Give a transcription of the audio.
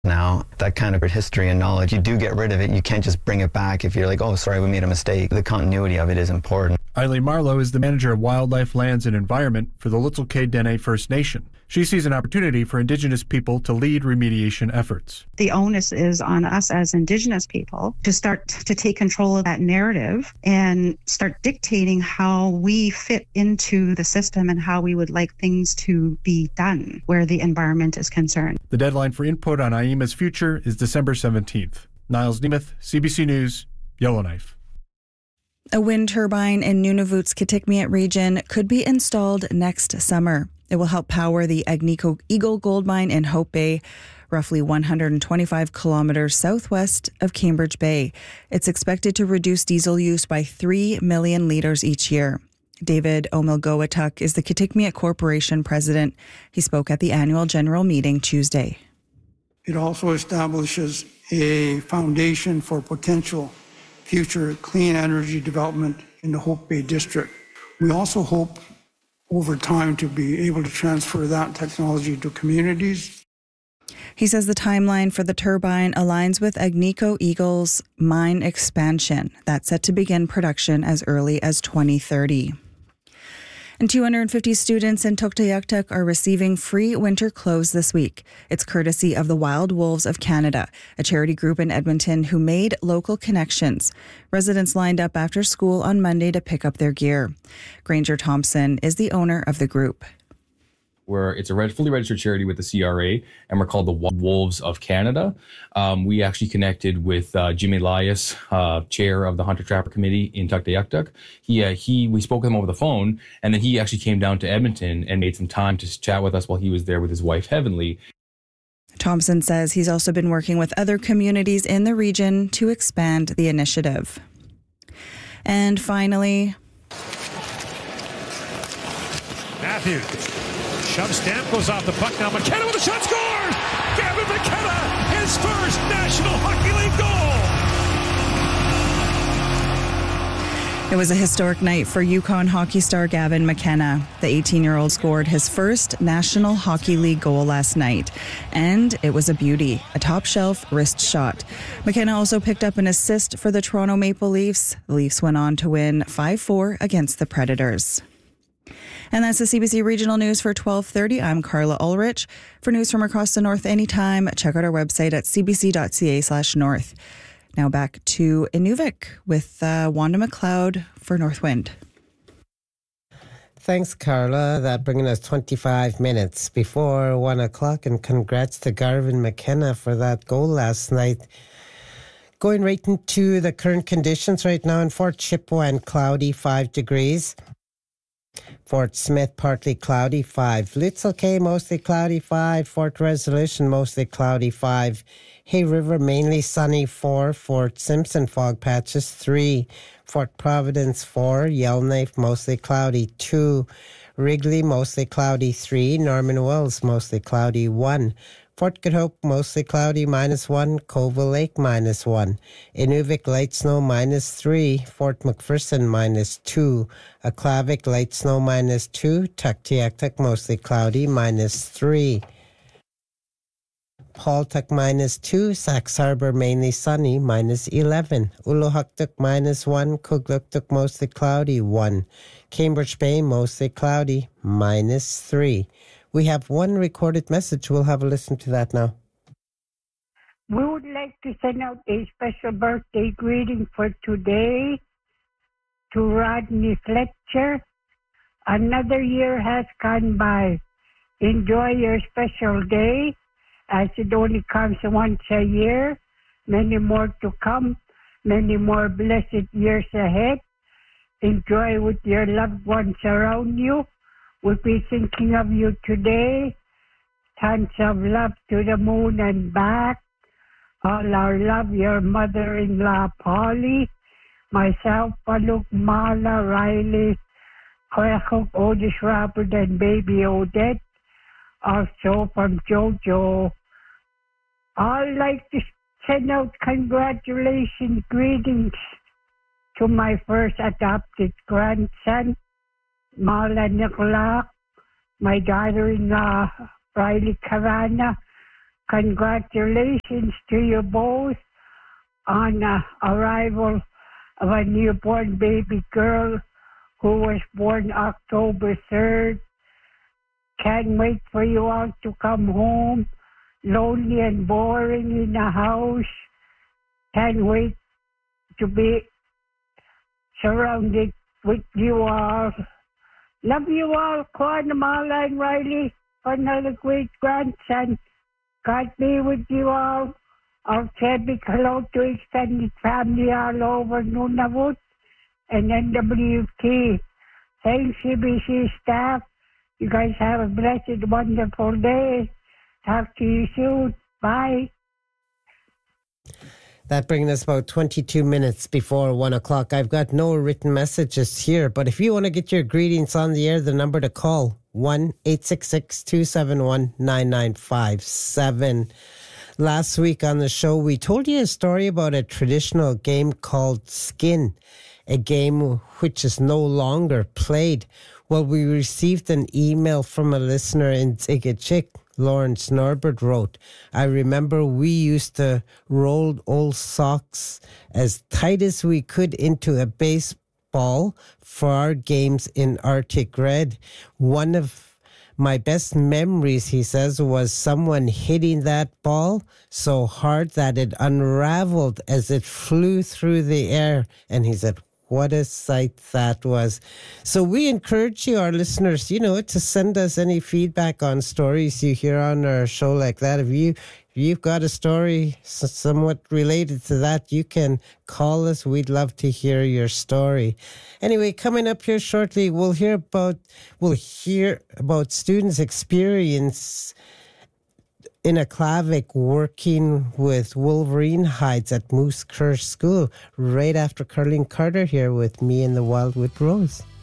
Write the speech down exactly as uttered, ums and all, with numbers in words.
Now, that kind of history and knowledge, you do get rid of it. You can't just bring it back if you're like, oh, sorry, we made a mistake. The continuity of it is important. Eileen Marlowe is the manager of Wildlife, Lands and Environment for the Little Kay Dene First Nation. She sees an opportunity for Indigenous people to lead remediation efforts. The onus is on us as Indigenous people to start to take control of that narrative and start dictating how we fit into the system and how we would like things to be done where the environment is concerned. The deadline for input on AIMA's future is December seventeenth. Niles Nemeth, C B C News, Yellowknife. A wind turbine in Nunavut's Kitikmeot region could be installed next summer. It will help power the Agnico Eagle gold mine in Hope Bay, roughly one hundred twenty-five kilometers southwest of Cambridge Bay. It's expected to reduce diesel use by three million litres each year. David Omilgowatuk is the Kitikmeot Corporation president. He spoke at the annual general meeting Tuesday. It also establishes a foundation for potential future clean energy development in the Hope Bay district. We also hope over time to be able to transfer that technology to communities. He says the timeline for the turbine aligns with Agnico Eagle's mine expansion that's set to begin production as early as twenty thirty. And two hundred fifty students in Tuktoyaktuk are receiving free winter clothes this week. It's courtesy of the Wild Wolves of Canada, a charity group in Edmonton who made local connections. Residents lined up after school on Monday to pick up their gear. Granger Thompson is the owner of the group. Where it's a fully registered charity with the C R A, and we're called the Wolves of Canada. Um, we actually connected with uh, Jim Elias, uh, chair of the Hunter Trapper Committee in Tuktoyaktuk. He, uh, he, we spoke with him over the phone, and then he actually came down to Edmonton and made some time to chat with us while he was there with his wife, Heavenly. Thompson says he's also been working with other communities in the region to expand the initiative. And finally, Matthews. Shove Stamkos off the puck now. McKenna with a shot, scores! Gavin McKenna, his first National Hockey League goal! It was a historic night for Yukon hockey star Gavin McKenna. The eighteen-year-old scored his first National Hockey League goal last night, and it was a beauty, a top-shelf wrist shot. McKenna also picked up an assist for the Toronto Maple Leafs. The Leafs went on to win five four against the Predators. And that's the C B C Regional News for twelve thirty. I'm Carla Ulrich. For news from across the North anytime, check out our website at cbc.ca slash north. Now back to Inuvik with uh, Wanda McLeod for Northwind. Thanks, Carla. That bringing us twenty-five minutes before one o'clock. And congrats to Garvin McKenna for that goal last night. Going right into the current conditions right now in Fort Chippewa, cloudy, five degrees. Fort Smith, partly cloudy, five. Little Cay, mostly cloudy, five. Fort Resolution, mostly cloudy, five. Hay River, mainly sunny, four. Fort Simpson, fog patches, three. Fort Providence, four. Yellowknife, mostly cloudy, two. Wrigley, mostly cloudy, three. Norman Wells, mostly cloudy, one. Fort Good Hope, mostly cloudy, minus one. Colville Lake, minus one. Inuvik, light snow, minus three. Fort McPherson, minus two. Aklavik, light snow, minus two. Tuktoyaktuk, mostly cloudy, minus three. Paultuk, minus two. Sax Harbor, mainly sunny, minus eleven. Uluhuktuk, minus one. Kugluktuk, mostly cloudy, one. Cambridge Bay, mostly cloudy, minus three. We have one recorded message. We'll have a listen to that now. We would like to send out a special birthday greeting for today to Rodney Fletcher. Another year has gone by. Enjoy your special day, as it only comes once a year. Many more to come. Many more blessed years ahead. Enjoy with your loved ones around you. We'll be thinking of you today. Tons of love to the moon and back. All our love, your mother-in-law, Polly. Myself, Paluk, Mala, Riley, Koyakuk, Otis, Robert, and baby Odette. Also from Jojo. I'd like to send out congratulations, greetings to my first adopted grandson, Mala Nicola, my daughter-in-law, Riley Carana, congratulations to you both on the arrival of a newborn baby girl who was born October third. Can't wait for you all to come home. Lonely and boring in the house. Can't wait to be surrounded with you all. Love you all, Quan, Amala, and Riley. Another great grandson. God be with you all. I'll say big hello to extended family all over Nunavut and N W T. Thanks, C B C staff. You guys have a blessed, wonderful day. Talk to you soon. Bye. That brings us about twenty-two minutes before one o'clock. I've got no written messages here, but if you want to get your greetings on the air, the number to call, one eight six six, two seven one, nine nine five seven. Last week on the show, we told you a story about a traditional game called Skin, a game which is no longer played. Well, we received an email from a listener in Zigachik. Lawrence Norbert wrote, I remember we used to roll old socks as tight as we could into a baseball for our games in Arctic Red. One of my best memories, he says, was someone hitting that ball so hard that it unraveled as it flew through the air. And he said, what a sight that was. So we encourage you, our listeners, you know, to send us any feedback on stories you hear on our show like that. If you, if you've got a story somewhat related to that, you can call us. We'd love to hear your story. Anyway, coming up here shortly, we'll hear about, we'll hear about students' experience in Aklavik working with wolverine hides at Moose Kerr School right after Carleen Carter here with Me and the Wildwood Rose.